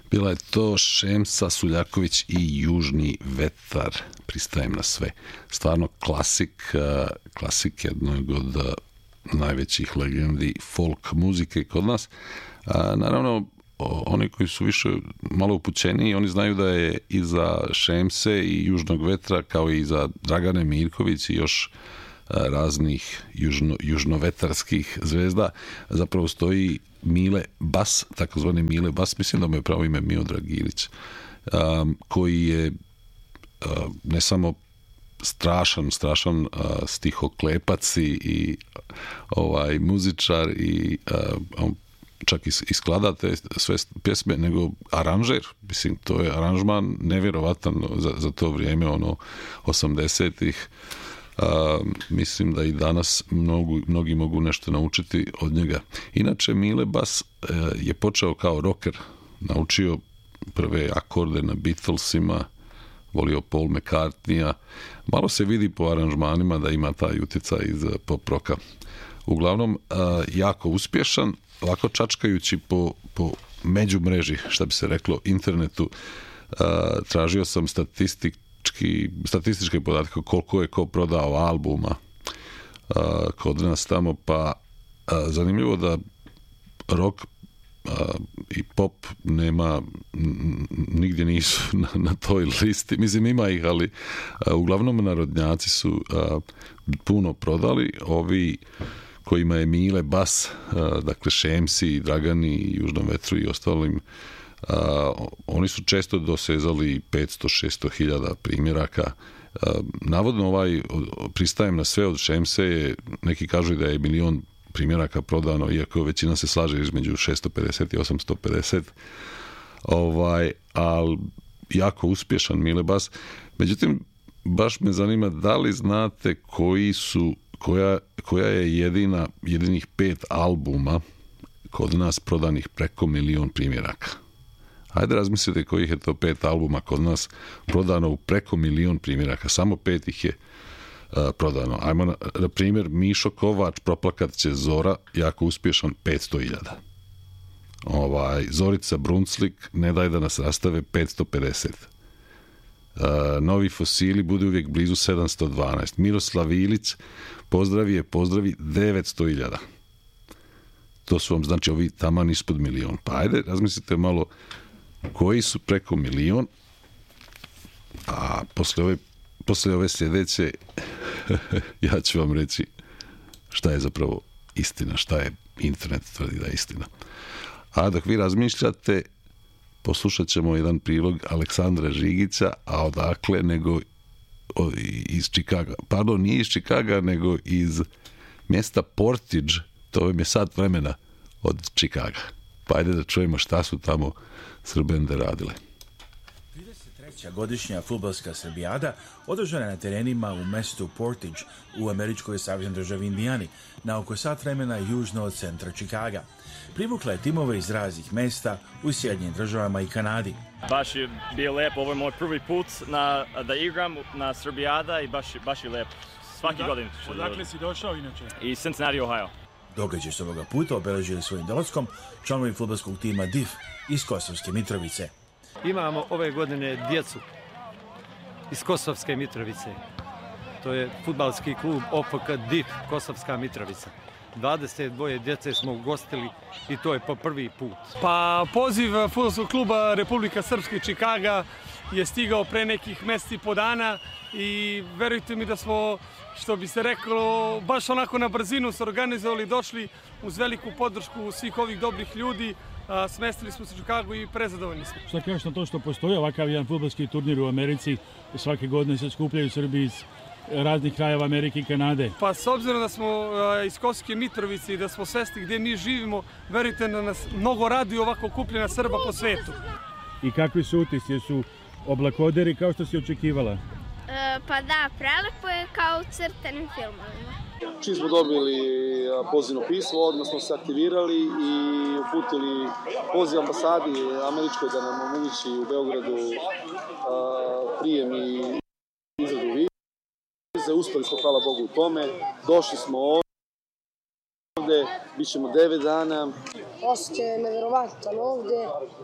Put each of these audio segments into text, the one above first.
Bila je to Šemsa, Suljaković i Južni vetar. Pristajem na sve. Stvarno klasik jednog od najvećih legendi folk muzike kod nas. Naravno, oni koji su više malo upućeniji, oni znaju da je iza Šemse i Južnog vetra, kao i iza Dragane Mirković i još raznih južnovetarskih zvezda, zapravo stoji Mile Bas, takozvani Mile Bas, mislim da mu je pravo ime Miodrag Ilić, koji je ne samo strašan stihoklepac i muzičar i on čak i sklada te sve pjesme, nego aranžer. Mislim, to je aranžman nevjerovatan za to vrijeme, 80-ih. Mislim da i danas mnogi mogu nešto naučiti od njega. Inače, Mile Bas je počeo kao rocker, naučio prve akorde na Beatlesima, volio Paul McCartneya. Malo se vidi po aranžmanima da ima taj utjecaj iz pop roka. Uglavnom, jako uspješan, lako čačkajući po međumreži, šta bi se reklo, internetu. Tražio sam statističke podatke koliko je ko prodao albuma kod nas tamo, pa zanimljivo da rock i pop nema, nigdje nisu na toj listi. Mislim, ima ih, ali uglavnom narodnjaci su puno prodali. Ovi kojima je Mile Bas, dakle Šemsi, Dragani, Južnom vetru i ostalim, oni su često dosezali 500-600 hiljada primjeraka. Navodno pristajem na sve od Šemse je, neki kažu da je 1 milion primjeraka prodano, iako većina se slaže između 650 i 850. Ali jako uspješan Mile Bas. Međutim, baš me zanima da li znate koja je jedinih 5 albuma kod nas prodanih preko 1 milion primjeraka. Hajde razmislite kojih je to 5 albuma kod nas prodano u preko 1 milion primjeraka. Samo 5 ih je prodano. Ajmo na primjer Mišo Kovač, Proplakat će Zora, jako uspješan, 500.000. Zorica Brunslik, Ne daj da nas rastave, 550. Novi fosili, Bude uvijek blizu, 712. Miroslav Ilić, Pozdravi, 900.000. To su vam, znači, ovi taman ispod 1 milion. Pa ajde, razmislite malo koji su preko 1 milion, a posle ove sljedeće ja ću vam reći šta je zapravo istina, šta je internet tvrdi da je istina. A dok vi razmišljate, poslušat ćemo jedan prilog Aleksandra Žigića, a odakle nego iz Čikaga. Pardon, nije iz Čikaga, nego iz mjesta Portage, to je sat vremena od Čikaga. Pa ajde da čujemo šta su tamo Srbende radile. 33. godišnja fudbalska Srbijada održana na terenima u mjestu Portage u američkoj saveznoj državi Indijani, na oko sat vremena južno od centra Čikaga. Privukla je timove iz raznih mjesta u Sjedinjenim državama i Kanadi. Baš je bio lijep, ovo je moj prvi put da igram na Srbijada i baš je lijep. Svaki godin. Odakle si došao inače? Iz Cincinnati, Ohio. Događaj se ovoga puta obeležili svojim dolaskom članovi fudbalskog tima DIF iz Kosovske Mitrovice. Imamo ove godine djecu iz Kosovske Mitrovice. To je fudbalski klub OFK DIF Kosovska Mitrovica. 22 djece smo ugostili i to je po prvi put. Pa poziv fudbalskog kluba Republika Srpska Čikaga je stigao pre nekih mjeseci i po dana i verujte mi da smo, što bi se reklo, baš onako na brzinu se organizovali, došli uz veliku podršku svih ovih dobrih ljudi, smestili smo se u Čikagu i prezadovoljni smo. Šta kažeš na to što postoji ovakav jedan fudbalski turnir u Americi, svake godine se skupljaju Srbi iz raznih krajeva Amerike i Kanade? Pa s obzirom da smo iz Kosovske Mitrovice i da smo svesti gdje mi živimo, verujte da nas mnogo raduje ovako okupljena Srba po svetu. I kakvi su utisci? Su oblakoderi kao što si očekivala? Pa da, prelepo je kao u crtanim filmovima. Čim smo dobili pozivno pismo, odmah smo se aktivirali i uputili poziv ambasadi američkoj da nam omogući u Beogradu prijem i izradu vize. Uspeli smo, hvala Bogu, u tome. Došli smo ovdje, bit ćemo 9 dana. Osjećaj je nevjerovatan ovdje.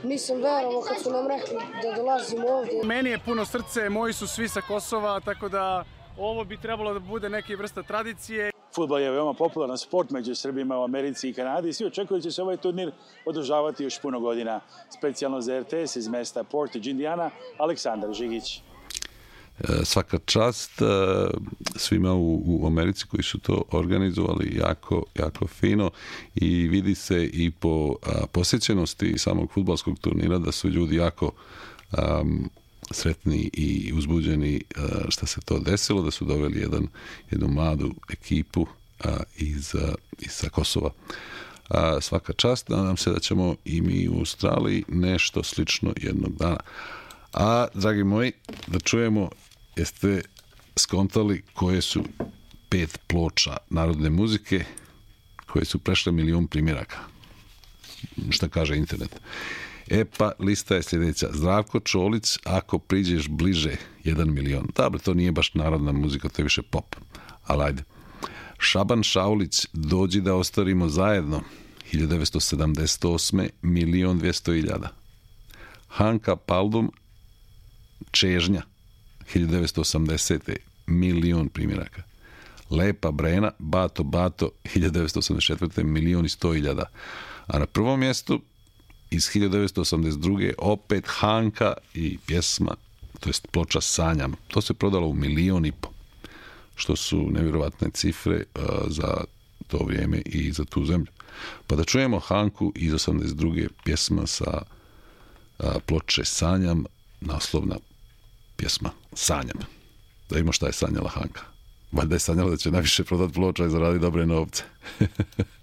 Nisam verovao kad su nam rekli da dolazimo ovdje. Meni je puno srce, moji su svi sa Kosova, tako da ovo bi trebalo da bude neka vrsta tradicije. Fudbal je veoma popularan sport među Srbima u Americi i Kanadi i svi očekuju da će se ovaj turnir održavati još puno godina. Specijalno za RTS iz mesta Portage, Indiana, Aleksandar Žigić. Svaka čast svima u Americi koji su to organizovali jako fino i vidi se i po posjećenosti samog fudbalskog turnira da su ljudi jako sretni i uzbuđeni što se to desilo, da su doveli jednu mladu ekipu iz Kosova. Svaka čast, nadam se da ćemo i mi u Australiji nešto slično jednog dana. A, dragi moji, da čujemo, jeste skontali koje su 5 ploča narodne muzike koje su prešle 1 milion primjeraka. Šta kaže internet? Pa, lista je sljedeća. Zdravko Čolić, Ako priđeš bliže, 1 milion. Dobro, to nije baš narodna muzika, to je više pop. Ali ajde. Šaban Šaulić, Dođi da ostarimo zajedno, 1978. 1.200.000. Hanka Paldum, Čežnja, 1980. 1.000.000 primjeraka. Lepa Brena, Bato, 1984. 1.100.000. A na prvom mjestu iz 1982. opet Hanka i pjesma, to jest ploča Sanjam. To se prodalo u 1,5 miliona, što su nevjerovatne cifre za to vrijeme i za tu zemlju. Pa da čujemo Hanku iz 82. pjesma sa ploče Sanjam, naslovna pjesma Sanjam. Da vidimo šta je sanjala Hanka. Valjda je sanjala da će najviše prodati ploča i zaradi dobre novce.